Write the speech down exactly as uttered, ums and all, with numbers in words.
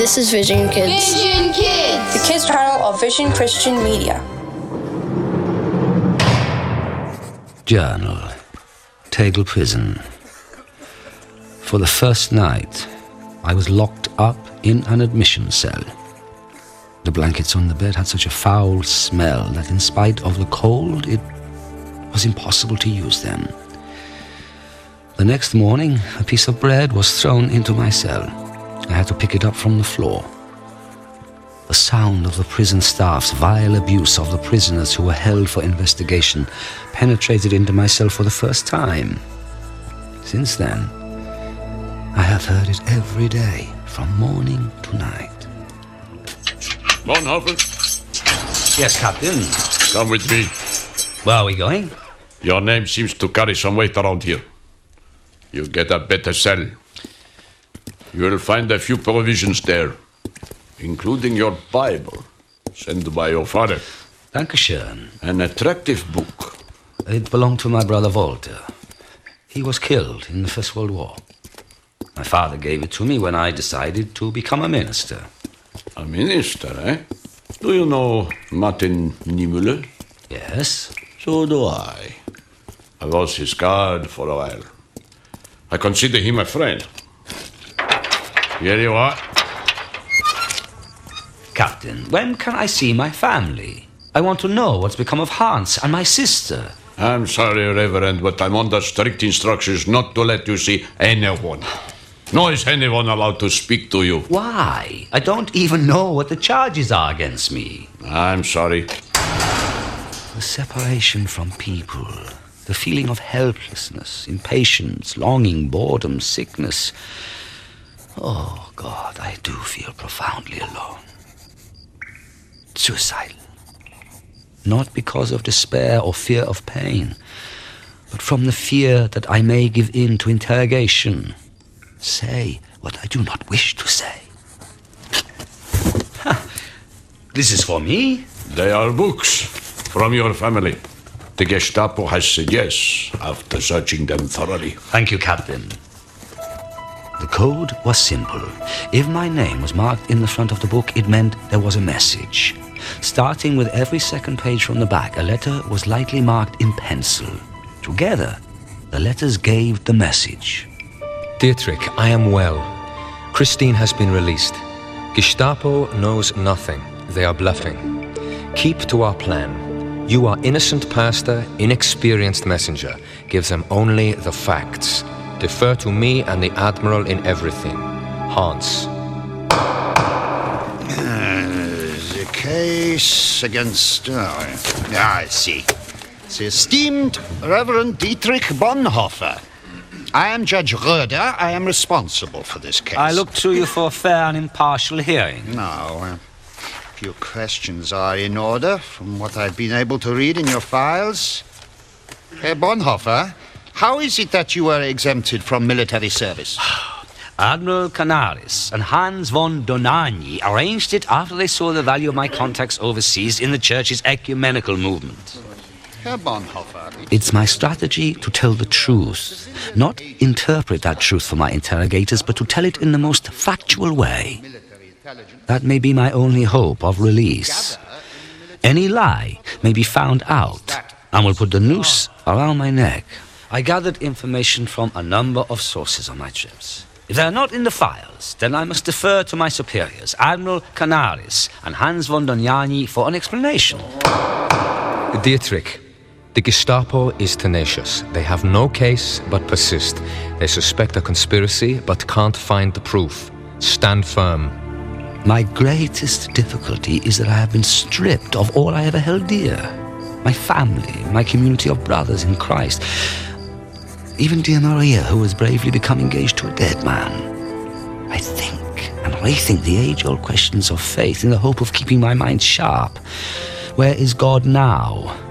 This is Vision Kids. Vision Kids! The kids channel of Vision Christian Media. Journal. Tegel Prison. For the first night, I was locked up in an admission cell. The blankets on the bed had such a foul smell that in spite of the cold, it was impossible to use them. The next morning, a piece of bread was thrown into my cell. I had to pick it up from the floor. The sound of the prison staff's vile abuse of the prisoners who were held for investigation penetrated into my cell for the first time. Since then, I have heard it every day, from morning to night. Bonhoeffer? Yes, Captain. Come with me. Where are we going? Your name seems to carry some weight around here. You get a better cell. You will find a few provisions there, including your Bible, sent by your father. Dankeschön. An attractive book. It belonged to my brother Walter. He was killed in the First World War. My father gave it to me when I decided to become a minister. A minister, eh? Do you know Martin Niemöller? Yes. So do I. I was his guard for a while. I consider him a friend. Here you are. Captain, when can I see my family? I want to know what's become of Hans and my sister. I'm sorry, Reverend, but I'm under strict instructions not to let you see anyone. Nor is anyone allowed to speak to you. Why? I don't even know what the charges are against me. I'm sorry. The separation from people, the feeling of helplessness, impatience, longing, boredom, sickness. Oh, God, I do feel profoundly alone. Suicidal. Not because of despair or fear of pain, but from the fear that I may give in to interrogation. Say what I do not wish to say. This is for me? They are books from your family. The Gestapo has said yes after searching them thoroughly. Thank you, Captain. The code was simple. If my name was marked in the front of the book, it meant there was a message. Starting with every second page from the back, a letter was lightly marked in pencil. Together, the letters gave the message. Dietrich, I am well. Christine has been released. Gestapo knows nothing. They are bluffing. Keep to our plan. You are innocent pastor, inexperienced messenger. Give them only the facts. Defer to me and the Admiral in everything. Hans. Uh, the case against... Oh, I see. The esteemed Reverend Dietrich Bonhoeffer. I am Judge Röder. I am responsible for this case. I look to you for a fair and impartial hearing. Now, a few questions are in order from what I've been able to read in your files. Herr Bonhoeffer, how is it that you were exempted from military service? Admiral Canaris and Hans von Dohnanyi arranged it after they saw the value of my contacts overseas in the church's ecumenical movement. Herr Bonhoeffer. It's my strategy to tell the truth, not interpret that truth for my interrogators, but to tell it in the most factual way. That may be my only hope of release. Any lie may be found out and will put the noose around my neck. I gathered information from a number of sources on my trips. If they're not in the files, then I must defer to my superiors, Admiral Canaris and Hans von Dohnanyi, for an explanation. Dietrich, the Gestapo is tenacious. They have no case but persist. They suspect a conspiracy but can't find the proof. Stand firm. My greatest difficulty is that I have been stripped of all I ever held dear. My family, my community of brothers in Christ. Even dear Maria, who has bravely become engaged to a dead man. I think and rethink the age-old questions of faith in the hope of keeping my mind sharp. Where is God now?